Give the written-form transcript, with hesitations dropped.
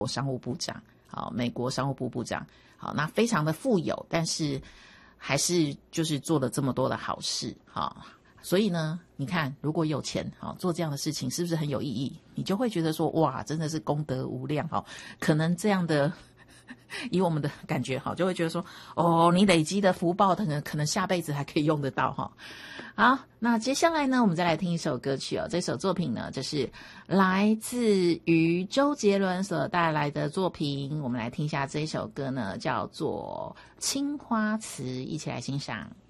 商务部长，好，美国商务部部长，好，那非常的富有，但是还是就是做了这么多的好事，好。所以呢，你看，如果有钱，好做这样的事情，是不是很有意义？你就会觉得说，哇，真的是功德无量，好，可能这样的，以我们的感觉，好，就会觉得说，哦，你累积的福报，可能下辈子还可以用得到，哈。好，那接下来呢，我们再来听一首歌曲哦。这首作品呢，就是来自于周杰伦所带来的作品。我们来听一下这首歌呢，叫做《青花瓷》，一起来欣赏。